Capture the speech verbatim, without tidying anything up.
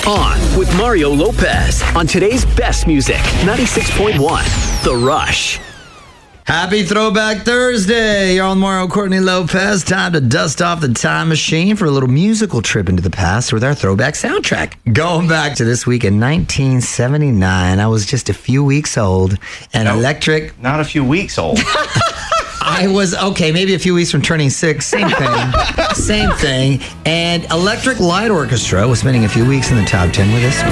On with Mario Lopez on today's best music, ninety-six point one, The Rush. Happy Throwback Thursday. You're on Mario Courtney Lopez. Time to dust off the time machine for a little musical trip into the past with our throwback soundtrack. Going back to this week in nineteen seventy-nine, I was just a few weeks old, and no, Electric... Not a few weeks old. I was, okay, maybe a few weeks from turning six. Same thing. Same thing. And Electric Light Orchestra was spending a few weeks in the top ten with us.